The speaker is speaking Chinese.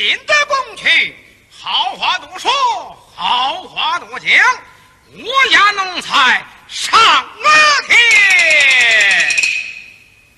进得宫去，好话多说，好话多讲，我家奴才上